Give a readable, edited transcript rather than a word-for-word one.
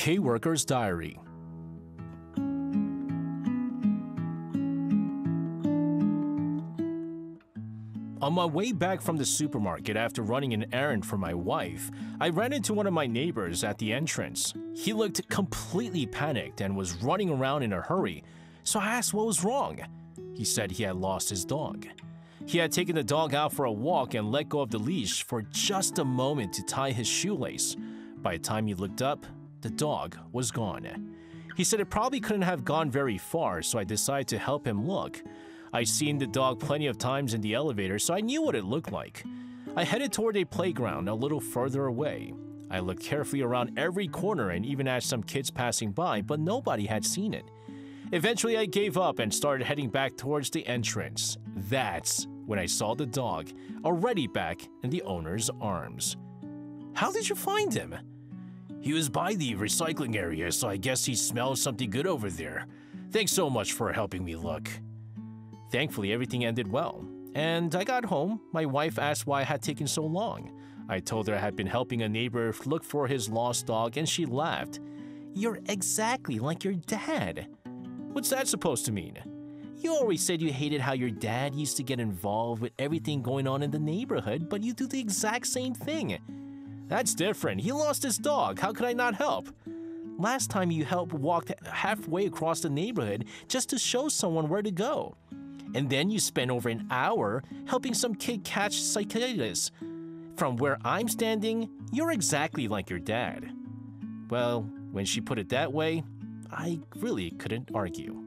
K-Worker's Diary. On my way back from the supermarket after running an errand for my wife, I ran into one of my neighbors at the entrance. He looked completely panicked and was running around in a hurry, so I asked what was wrong. He said he had lost his dog. He had taken the dog out for a walk and let go of the leash for just a moment to tie his shoelace. By the time he looked up, the dog was gone. He said it probably couldn't have gone very far, so I decided to help him look. I'd seen the dog plenty of times in the elevator, so I knew what it looked like. I headed toward a playground a little further away. I looked carefully around every corner and even asked some kids passing by, but nobody had seen it. Eventually, I gave up and started heading back towards the entrance. That's when I saw the dog, already back in the owner's arms. How did you find him? He was by the recycling area, so I guess he smelled something good over there. Thanks so much for helping me look. Thankfully, everything ended well. And I got home. My wife asked why I had taken so long. I told her I had been helping a neighbor look for his lost dog, and she laughed. "You're exactly like your dad." What's that supposed to mean? You always said you hated how your dad used to get involved with everything going on in the neighborhood, but you do the exact same thing. That's different. He lost his dog. How could I not help? Last time you helped walked halfway across the neighborhood just to show someone where to go. And then you spent over an hour helping some kid catch cicadas. From where I'm standing, you're exactly like your dad. Well, when she put it that way, I really couldn't argue.